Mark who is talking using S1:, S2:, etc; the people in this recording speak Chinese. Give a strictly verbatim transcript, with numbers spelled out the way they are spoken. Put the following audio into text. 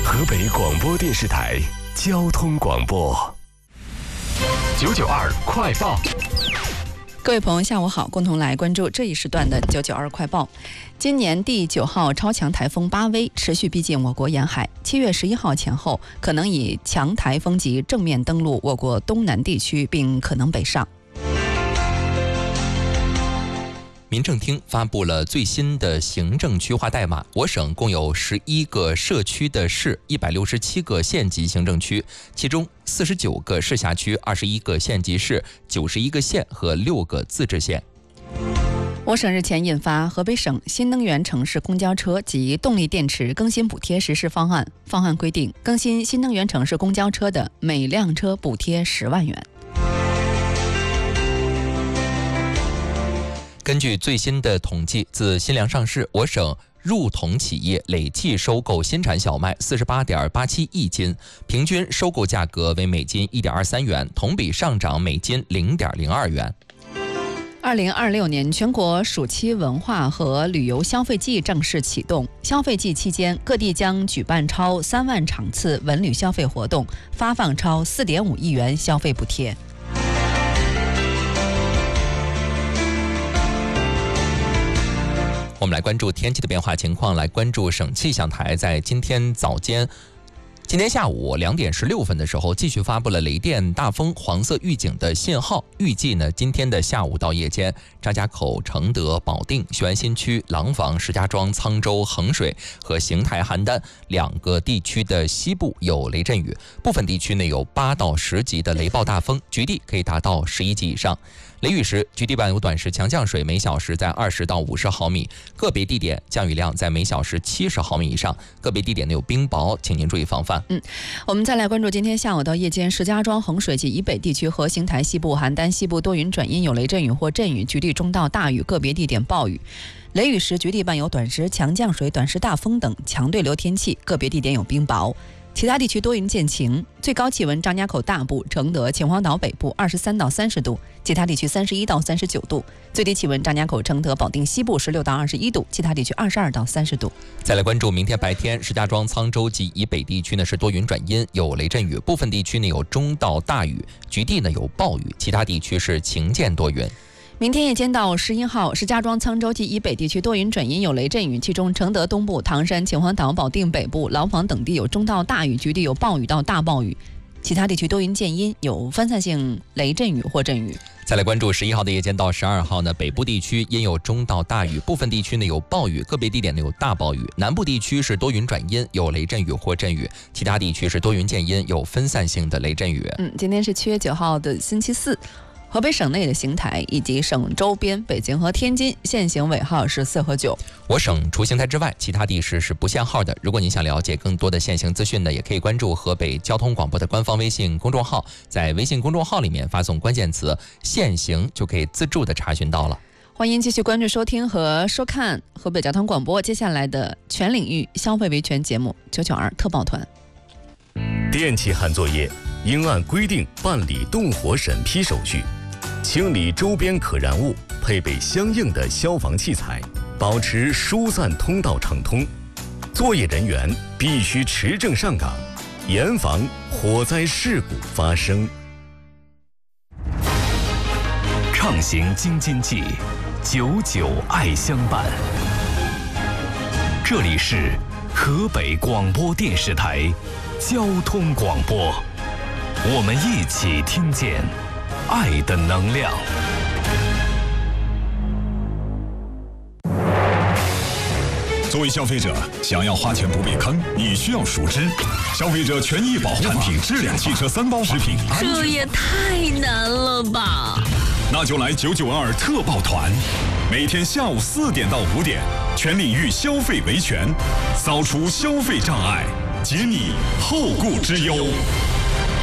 S1: 河北广播电视台交通广播九九二快报。
S2: 各位朋友，下午好，共同来关注这一时段的九九二快报。今年第九号超强台风巴威持续逼近我国沿海，七月十一号前后可能以强台风级正面登陆我国东南地区，并可能北上。
S3: 民政厅发布了最新的行政区划代码，我省共有十一个社区的市，一百六十七个县级行政区，其中四十九个市辖区，二十一个县级市，九十一个县和六个自治县。
S2: 我省日前印发河北省新能源城市公交车及动力电池更新补贴实施方案，方案规定，更新新能源城市公交车的每辆车补贴十万元。
S3: 根据最新的统计，自新粮上市，我省入统企业累计收购新产小麦四十八点八七亿斤，平均收购价格为每斤一点二三元，同比上涨每斤零点零二元。
S2: 二零二六年全国暑期文化和旅游消费季正式启动，消费季期间，各地将举办超三万场次文旅消费活动，发放超四点五亿元消费补贴。
S3: 我们来关注天气的变化情况，来关注省气象台在今天早间今天下午两点十六分的时候，继续发布了雷电大风黄色预警的信号。预计呢，今天的下午到夜间，张家口、承德、保定、雄安新区、廊坊、石家庄、沧州、衡水和邢台、邯郸两个地区的西部有雷阵雨，部分地区呢有八到十级的雷暴大风，局地可以达到十一级以上。雷雨时，局地伴有短时强降水，每小时在二十到五十毫米，个别地点降雨量在每小时七十毫米以上，个别地点呢有冰雹，请您注意防范。
S2: 嗯，我们再来关注今天下午到夜间，石家庄、衡水及以北地区和邢台西部、邯郸西部多云转阴，有雷阵雨或阵雨，局地中到大雨，个别地点暴雨。雷雨时，局地伴有短时强降水、短时大风等强对流天气，个别地点有冰雹。其他地区多云见晴，最高气温张家口大部、承德、秦皇岛北部二十三到三十度，其他地区三十一到三十九度；最低气温张家口、承德、保定西部十六到二十一度，其他地区二十二到三十度。
S3: 再来关注明天白天，石家庄、沧州及以北地区呢是多云转阴，有雷阵雨，部分地区呢有中到大雨，局地呢有暴雨，其他地区是晴间多云。
S2: 明天夜间到十一号，石家庄、沧州及以北地区多云转阴，有雷阵雨，其中承德东部、唐山、秦皇岛、保定北部、廊坊等地有中到大雨，局地有暴雨到大暴雨，其他地区多云见阴，有分散性雷阵雨或阵雨。
S3: 再来关注十一号的夜间到十二号呢，北部地区阴有中到大雨，部分地区呢有暴雨，个别地点呢有大暴雨。南部地区是多云转阴，有雷阵雨或阵雨，其他地区是多云见阴，有分散性的雷阵雨。
S2: 嗯，今天是七月九号的星期四。河北省内的邢台以及省周边北京和天津限行尾号是四和九。
S3: 我省除邢台之外，其他地市是不限号的。如果您想了解更多的限行资讯呢，也可以关注河北交通广播的官方微信公众号，在微信公众号里面发送关键词限行，就可以自助的查询到了。
S2: 欢迎继续关注收听和收看河北交通广播接下来的全领域消费维权节目九九二特报团。
S1: 电气焊作业应按规定办理动火审批手续，清理周边可燃物，配备相应的消防器材，保持疏散通道畅通。作业人员必须持证上岗，严防火灾事故发生。
S4: 畅行京津冀，久久爱相伴。这里是河北广播电视台交通广播，我们一起听见爱的能量。
S5: 作为消费者，想要花钱不被坑，你需要熟知消费者权益保护法、产品质量、汽车三包法、食品安全。
S6: 这也太难了吧！
S5: 那就来九九二特报团，每天下午四点到五点，全领域消费维权，扫除消费障碍，解你后顾之忧。